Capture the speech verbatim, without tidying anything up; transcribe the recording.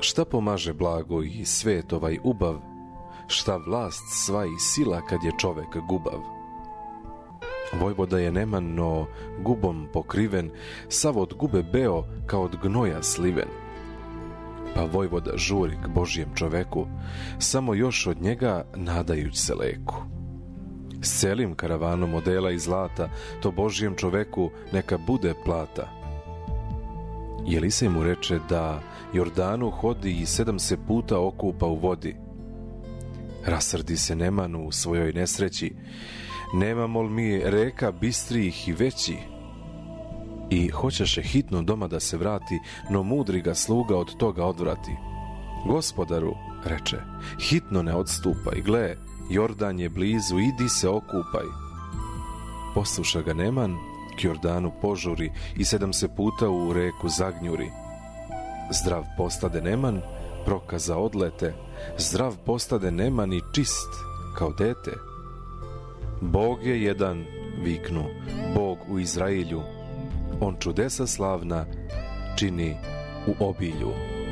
Šta pomaže blago i svet ovaj ubav, šta vlast sva i sila kad je čovek gubav. Vojvoda je neman, no gubom pokriven, sav od gube beo kao od gnoja sliven. Pa vojvoda žuri k Božjem čoveku, samo još od njega nadajuć se leku. S celim karavanom odela i zlata, to Božjem čoveku neka bude plata. Jelisej mu reče da Jordanu hodi i sedam se puta okupa u vodi. Rasrdi se Neman u svojoj nesreći, nemamo li mi reka bistrijih i veći? I hoćeše hitno doma da se vrati, no mudri ga sluga od toga odvrati. Gospodaru, reče, hitno ne odstupaj, gle, Jordan je blizu, idi se okupaj. Posluša ga Neman, k Jordanu požuri i sedam se puta u reku zagnjuri. Zdrav postade Neman, prokaza odlete, zdrav postade Neman i čist kao dete. Bog je jedan, viknu, Bog u Izrailju, on čudesa slavna čini u obilju.